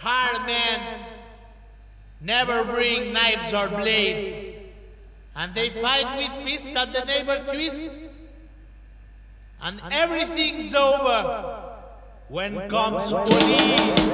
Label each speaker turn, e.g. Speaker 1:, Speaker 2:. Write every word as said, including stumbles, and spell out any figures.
Speaker 1: hard men never bring knives or blades, and they fight with fists that the neighbor twist, and everything's over when comes police.